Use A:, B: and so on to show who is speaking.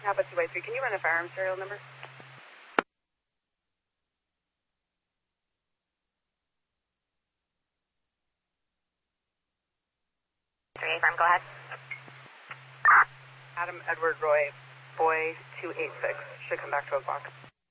A: Napa 283. Can you run a firearm serial number?
B: Go ahead.
A: Adam Edward Roy, boy 286. Should come back to a block.